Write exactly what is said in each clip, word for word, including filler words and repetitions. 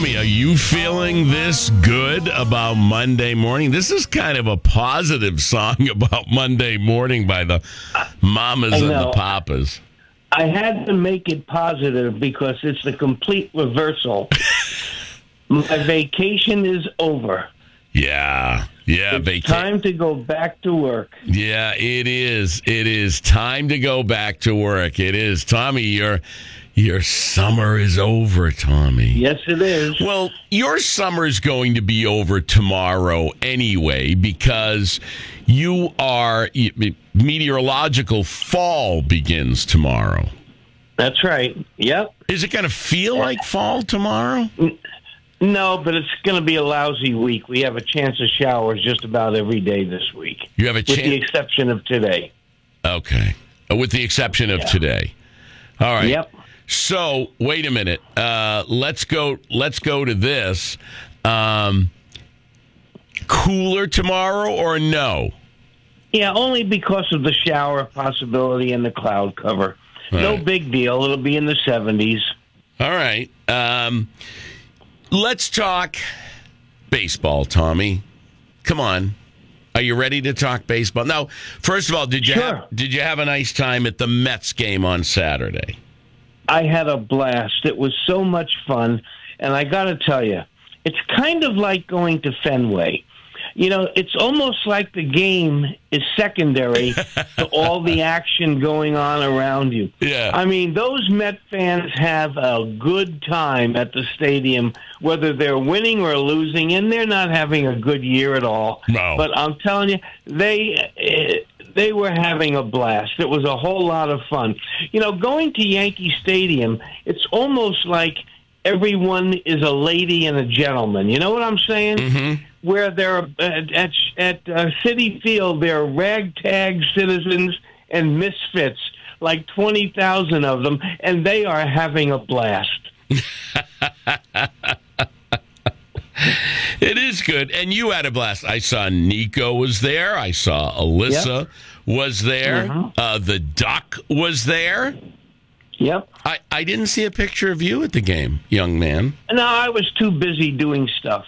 Tommy, are you feeling this good about Monday morning? This is kind of a positive song about Monday morning by the mamas and the papas. I had to make it positive because it's the complete reversal. My vacation is over. Yeah, yeah. It's vaca- time to go back to work. Yeah, it is. It is time to go back to work. It is. Tommy, your your summer is over, Tommy. Yes, it is. Well, your summer is going to be over tomorrow anyway because you are meteorological fall begins tomorrow. That's right. Yep. Is it going to feel like fall tomorrow? No, but it's going to be a lousy week. We have a chance of showers just about every day this week. You have a chance? With the exception of today. Okay. With the exception of yeah. today. All right. Yep. So, wait a minute. Uh, let's go Let's go to this. Um, cooler tomorrow or no? Yeah, only because of the shower possibility and the cloud cover. All no right. big deal. It'll be in the seventies. All right. Um Let's talk baseball, Tommy. Come on. Are you ready to talk baseball? Now, first of all, did you sure. have, did you have a nice time at the Mets game on Saturday? I had a blast. It was so much fun. And I got to tell you, it's kind of like going to Fenway. You know, it's almost like the game is secondary to all the action going on around you. Yeah. I mean, those Met fans have a good time at the stadium, whether they're winning or losing, and they're not having a good year at all. No. But I'm telling you, they they were having a blast. It was a whole lot of fun. You know, going to Yankee Stadium, it's almost like everyone is a lady and a gentleman. You know what I'm saying? Mm-hmm. Where they're at at, at uh, Citi Field, they're ragtag citizens and misfits, like twenty thousand of them, and they are having a blast. It is good, and you had a blast. I saw Nico was there. I saw Alyssa yep. was there. Uh-huh. Uh, the Duck was there. Yep. I, I didn't see a picture of you at the game, young man. No, I was too busy doing stuff.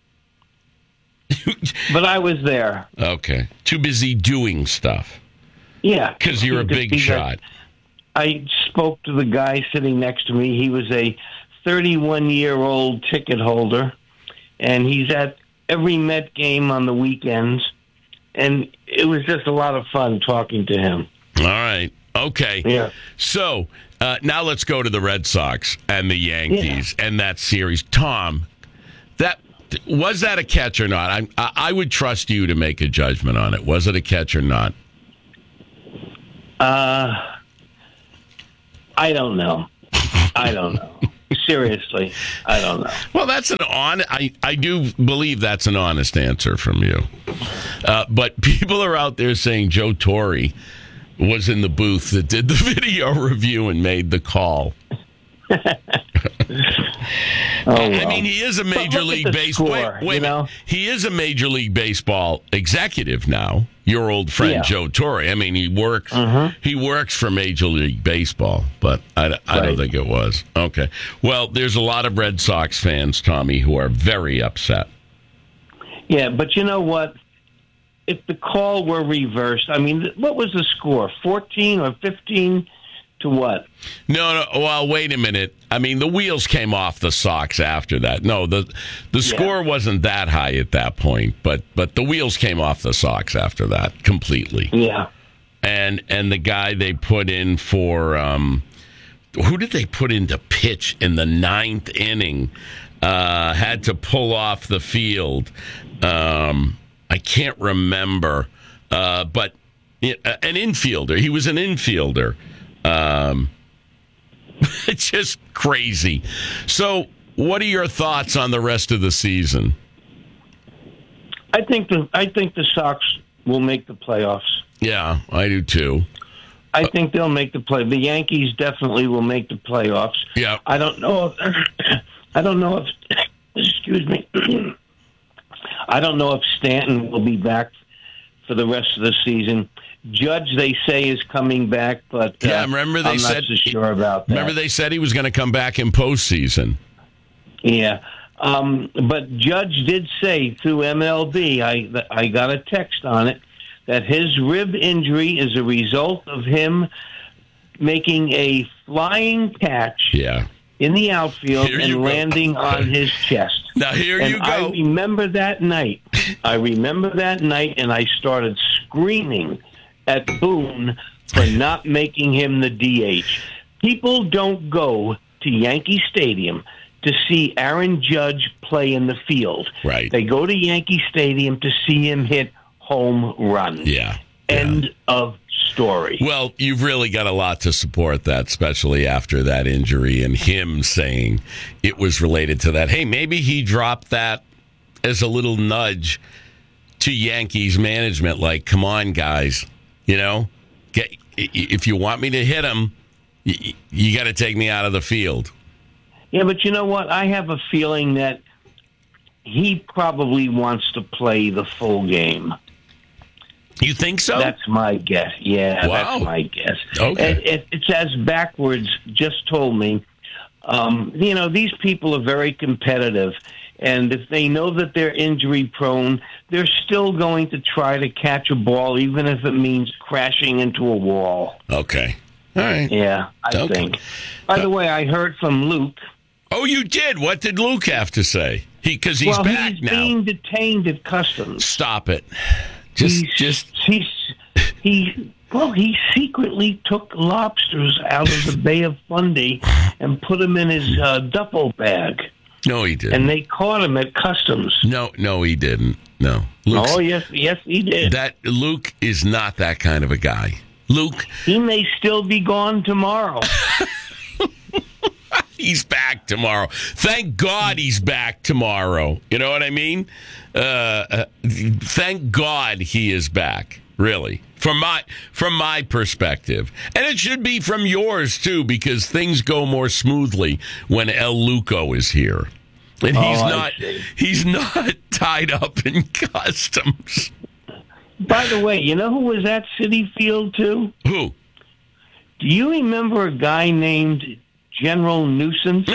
But I was there. Okay. Too busy doing stuff. Yeah. Because you're a big shot. I spoke to the guy sitting next to me. He was a thirty-one-year-old ticket holder, and he's at every Met game on the weekends. And it was just a lot of fun talking to him. All right. Okay. Yeah. So uh, now let's go to the Red Sox and the Yankees yeah. and that series. Tom, that was that a catch or not? I, I would trust you to make a judgment on it. Was it a catch or not? Uh, I don't know. I don't know. Seriously, I don't know. Well, that's an on. I, I do believe that's an honest answer from you. Uh, but people are out there saying Joe Torre was in the booth that did the video review and made the call. oh, well. I mean, he is a major league baseball. Wait, wait you know? He is a major league baseball executive now. Your old friend yeah. Joe Torre. I mean, he works. Uh-huh. He works for Major League Baseball, but I, I right. don't think it was. Okay. Well, there's a lot of Red Sox fans, Tommy, who are very upset. Yeah, but you know what? If the call were reversed, I mean, what was the score? fourteen or fifteen to what? No, no. Well, wait a minute. I mean, the wheels came off the Sox after that. No, the the score yeah. wasn't that high at that point, but but the wheels came off the Sox after that completely. Yeah. And and the guy they put in for um, who did they put in to pitch in the ninth inning? Uh, had to pull off the field. Um, I can't remember, uh, but an infielder. He was an infielder. Um, it's just crazy. So, what are your thoughts on the rest of the season? I think the I think the Sox will make the playoffs. Yeah, I do too. I think they'll make the play. The Yankees definitely will make the playoffs. Yeah. I don't know. If, I don't know if. Excuse me. I don't know if Stanton will be back for the rest of the season. Judge, they say, is coming back, but uh, yeah, remember they I'm said, not so sure about that. Remember they said he was going to come back in postseason. Yeah, Um, but Judge did say through M L B, I I got a text on it, that his rib injury is a result of him making a flying catch Yeah. in the outfield Here you and go. landing on his chest. Now, here and you go. I remember that night. I remember that night, and I started screaming at Boone for not making him the D H. People don't go to Yankee Stadium to see Aaron Judge play in the field. Right. They go to Yankee Stadium to see him hit home runs. Yeah. End yeah. of story. Well, you've really got a lot to support that, especially after that injury and him saying it was related to that. Hey, maybe he dropped that as a little nudge to Yankees management, like, come on, guys, you know, get, if you want me to hit him, you, you got to take me out of the field. Yeah, but you know what? I have a feeling that he probably wants to play the full game. You think so? That's my guess. Yeah, Wow. that's my guess. Okay. It, it, it's as backwards just told me. Um, you know, these people are very competitive, and if they know that they're injury prone, they're still going to try to catch a ball, even if it means crashing into a wall. Okay. All right. Yeah, I Okay. think. By the way, I heard from Luke. Oh, you did? What did Luke have to say? He Because he's well, back he's now. being detained at customs. Stop it. Just, he's, just. he's he well he secretly took lobsters out of the Bay of Fundy and put them in his uh, duffel bag, No, he didn't. and they caught him at customs. No, no, he didn't. No. Luke's, Oh yes, yes he did. That Luke is not that kind of a guy. Luke, He may still be gone tomorrow. he's back tomorrow. Thank God he's back tomorrow. You know what I mean? Uh, uh, thank God he is back. Really, from my from my perspective, and it should be from yours too, because things go more smoothly when El Luco is here, and he's Oh, I not see. he's not tied up in customs. By the way, you know who was at Citi Field too? Who? Do you remember a guy named General Nuisance?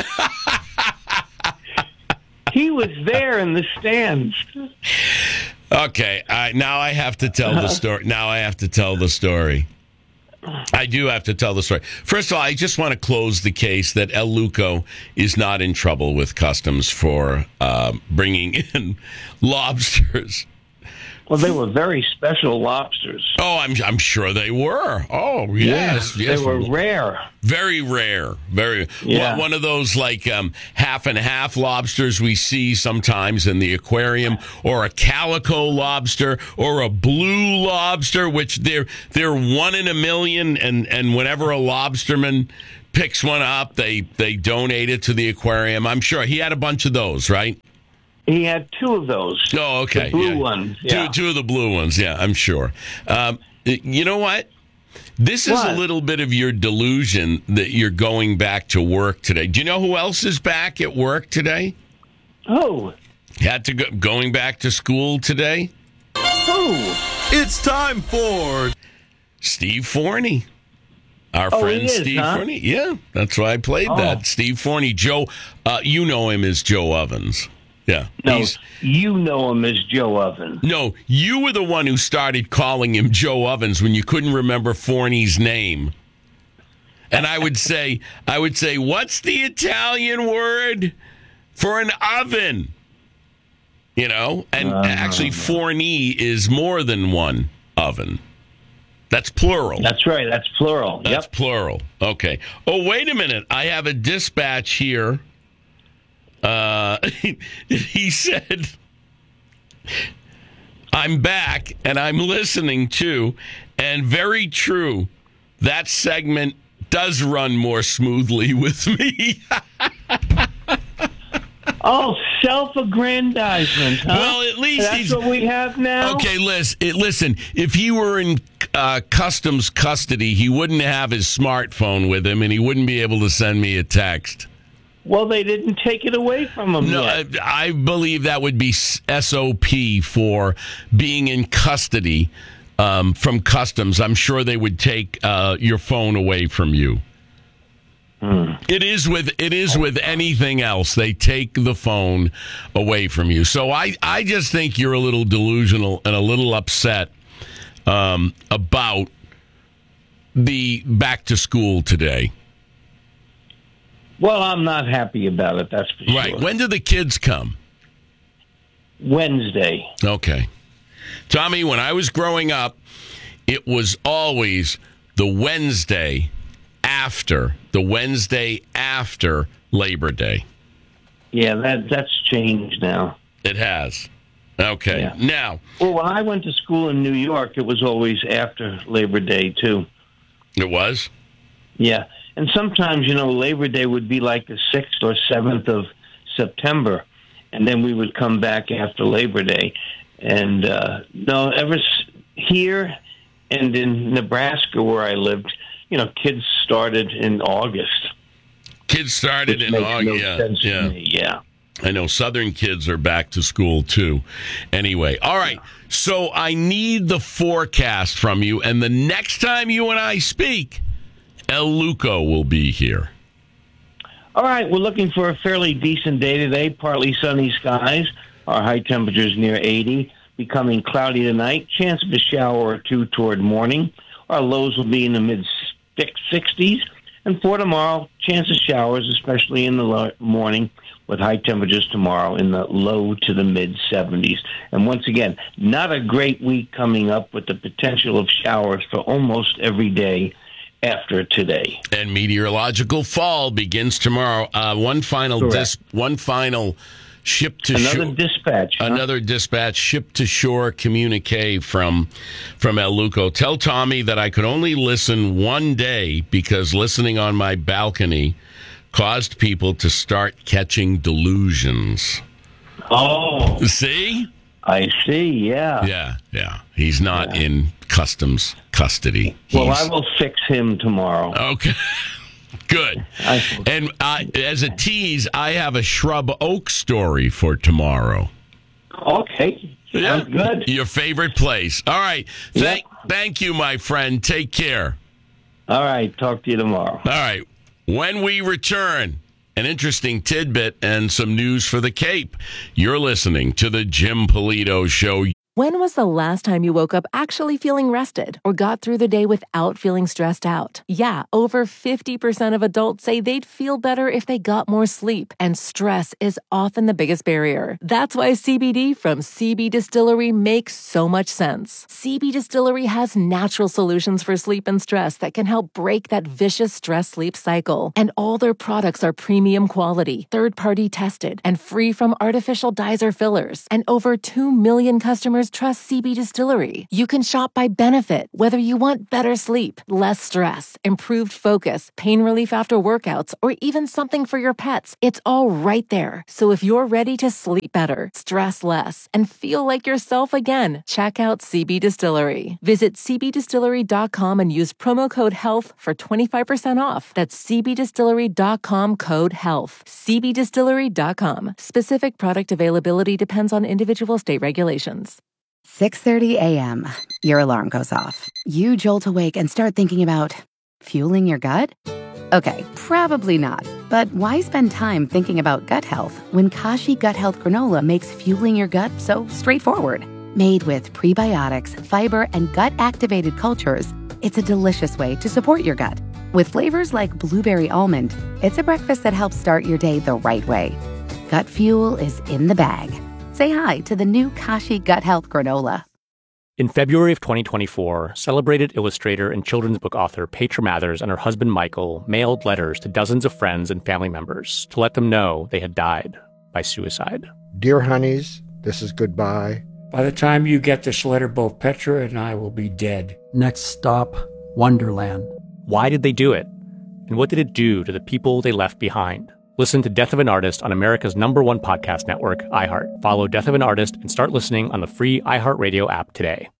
He was there in the stands. Okay, I, now I have to tell the story. Now I have to tell the story. I do have to tell the story. First of all, I just want to close the case that El Luco is not in trouble with customs for uh, bringing in lobsters. Well, they were very special lobsters. Oh, I'm I'm sure they were. Oh, yes, Yeah, yes, they were rare. very rare. Very Yeah. one of those like um, half and half lobsters we see sometimes in the aquarium, or a calico lobster, or a blue lobster, which they're they're one in a million, and and whenever a lobsterman picks one up, they they donate it to the aquarium. I'm sure he had a bunch of those, right? He had two of those. Oh, okay. The blue yeah. ones, yeah. Two, two of the blue ones, yeah, I'm sure. Um, you know what? This is What? a little bit of your delusion that you're going back to work today. Do you know who else is back at work today? Oh, Had to go going back to school today? who? It's time for Steve Forney. Our Oh, friend he is, Steve huh? Forney. Yeah, that's why I played Oh. that. Steve Forney. Joe, uh, you know him as Joe Ovens. Yeah. No, he's- you know him as Joe Oven. No, you were the one who started calling him Joe Ovens when you couldn't remember Forney's name. And I would say, I would say, what's the Italian word for an oven? You know, and Uh, actually, Forney is more than one oven. That's plural. That's right. That's plural. That's Yep. plural. Okay. Oh, wait a minute. I have a dispatch here. Uh, he said, I'm back and I'm listening too. And very true. That segment does run more smoothly with me. Oh, self-aggrandizement, huh? Well, at least That's he's- what we have now? Okay, Liz, it, listen, if he were in uh, customs custody, he wouldn't have his smartphone with him and he wouldn't be able to send me a text. Well, they didn't take it away from him No, yet. I, I believe that would be S O P for being in custody um, from customs. I'm sure they would take uh, your phone away from you. Hmm. It is with it is with anything else. They take the phone away from you. So I, I just think you're a little delusional and a little upset um, about the back to school today. Well, I'm not happy about it, that's for Right. sure. When do the kids come? Wednesday. Okay. Tommy, when I was growing up, it was always the Wednesday after, the Wednesday after Labor Day. Yeah, that that's changed now. It has. Okay. Yeah. Now, Well, when I went to school in New York, it was always after Labor Day, too. it was? Yeah. And sometimes, you know, Labor Day would be like the sixth or seventh of September, and then we would come back after Labor Day. And, uh, no, ever s- here and in Nebraska where I lived, you know, kids started in August. Kids started Which in makes August. no yeah, sense yeah. to me. Yeah. I know Southern kids are back to school too. Anyway, all right. So I need the forecast from you, and the next time you and I speak, El Luco will be here. All right, we're looking for a fairly decent day today. Partly sunny skies. Our high temperatures near eighty. Becoming cloudy tonight. Chance of a shower or two toward morning. Our lows will be in the mid sixties. And for tomorrow, chance of showers, especially in the lo- morning, with high temperatures tomorrow in the low to the mid seventies. And once again, not a great week coming up with the potential of showers for almost every day after today. And meteorological fall begins tomorrow. Uh, one final dis- one final ship to Another shore. dispatch. Huh? Another dispatch, ship to shore communique from from El Luco. Tell Tommy that I could only listen one day because listening on my balcony caused people to start catching delusions. Oh, See? I see, yeah. Yeah, yeah. He's not in customs custody. Well, He's- I will fix him tomorrow. Okay. Good. I- And uh, as a tease, I have a Shrub Oak story for tomorrow. Okay, sounds good. Your favorite place. All right. Thank, thank you, my friend. Take care. All right, talk to you tomorrow. All right. When we return, an interesting tidbit and some news for the Cape. You're listening to the Jim Polito Show. When was the last time you woke up actually feeling rested or got through the day without feeling stressed out? Yeah, over fifty percent of adults say they'd feel better if they got more sleep, and stress is often the biggest barrier. That's why C B D from C B Distillery makes so much sense. C B Distillery has natural solutions for sleep and stress that can help break that vicious stress-sleep cycle. And all their products are premium quality, third-party tested, and free from artificial dyes or fillers. And over two million customers trust C B Distillery. You can shop by benefit, whether you want better sleep, less stress, improved focus, pain relief after workouts, or even something for your pets. It's all right there. So if you're ready to sleep better, stress less, and feel like yourself again, check out C B Distillery. Visit c b distillery dot com and use promo code HEALTH for twenty-five percent off. That's c b distillery dot com code HEALTH. c b distillery dot com. Specific product availability depends on individual state regulations. six thirty a.m. Your alarm goes off. You jolt awake and start thinking about fueling your gut? Okay, probably not. But why spend time thinking about gut health when Kashi Gut Health Granola makes fueling your gut so straightforward? Made with prebiotics, fiber, and gut-activated cultures, it's a delicious way to support your gut. With flavors like blueberry almond, it's a breakfast that helps start your day the right way. Gut fuel is in the bag. Say hi to the new Kashi Gut Health Granola. In February of twenty twenty-four, celebrated illustrator and children's book author Petra Mathers and her husband Michael mailed letters to dozens of friends and family members to let them know they had died by suicide. Dear honeys, this is goodbye. By the time you get this letter, both Petra and I will be dead. Next stop, Wonderland. Why did they do it? And what did it do to the people they left behind? Listen to Death of an Artist on America's number one podcast network, iHeart. Follow Death of an Artist and start listening on the free iHeartRadio app today.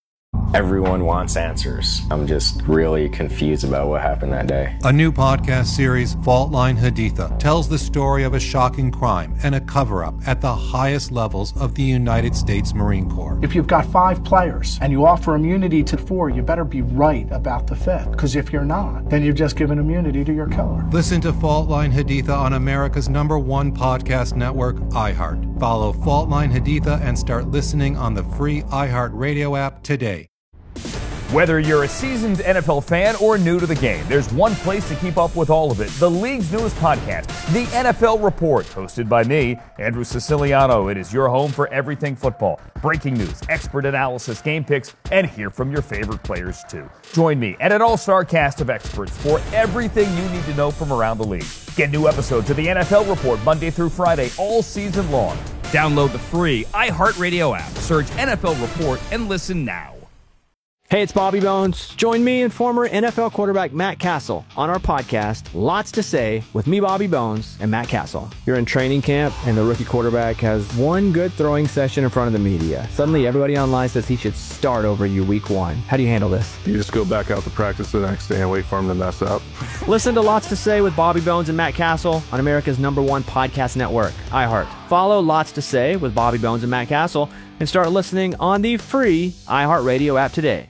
Everyone wants answers. I'm just really confused about what happened that day. A new podcast series, Fault Line Haditha, tells the story of a shocking crime and a cover-up at the highest levels of the United States Marine Corps. If you've got five players and you offer immunity to four, you better be right about the fifth. Because if you're not, then you've just given immunity to your killer. Listen to Fault Line Haditha on America's number one podcast network, iHeart. Follow Fault Line Haditha and start listening on the free iHeart Radio app today. Whether you're a seasoned N F L fan or new to the game, there's one place to keep up with all of it. The league's newest podcast, The N F L Report, hosted by me, Andrew Siciliano. It is your home for everything football. Breaking news, expert analysis, game picks, and hear from your favorite players too. Join me and an all-star cast of experts for everything you need to know from around the league. Get new episodes of The N F L Report Monday through Friday all season long. Download the free iHeartRadio app, search N F L Report, and listen now. Hey, it's Bobby Bones. Join me and former N F L quarterback Matt Castle on our podcast, Lots to Say, with me, Bobby Bones, and Matt Castle. You're in training camp, and the rookie quarterback has one good throwing session in front of the media. Suddenly, everybody online says he should start over you week one. How do you handle this? You just go back out to practice the next day and wait for him to mess up. Listen to Lots to Say with Bobby Bones and Matt Castle on America's number one podcast network, iHeart. Follow Lots to Say with Bobby Bones and Matt Castle and start listening on the free iHeartRadio app today.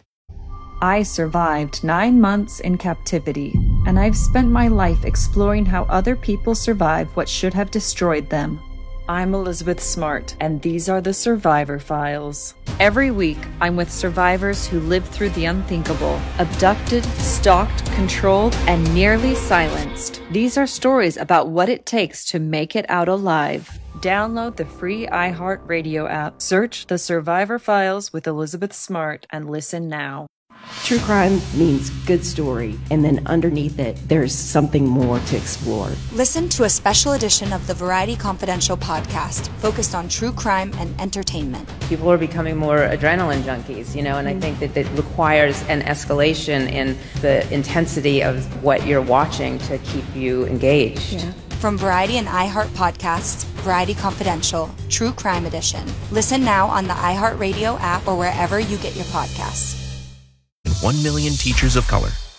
I survived nine months in captivity, and I've spent my life exploring how other people survive what should have destroyed them. I'm Elizabeth Smart, and these are the Survivor Files. Every week, I'm with survivors who lived through the unthinkable, abducted, stalked, controlled, and nearly silenced. These are stories about what it takes to make it out alive. Download the free iHeartRadio app, search The Survivor Files with Elizabeth Smart, and listen now. True crime means good story, and then underneath it, there's something more to explore. Listen to a special edition of the Variety Confidential podcast focused on true crime and entertainment. People are becoming more adrenaline junkies, you know, and I think that it requires an escalation in the intensity of what you're watching to keep you engaged. Yeah. From Variety and iHeart podcasts, Variety Confidential, True Crime Edition. Listen now on the iHeartRadio app or wherever you get your podcasts. One million teachers of color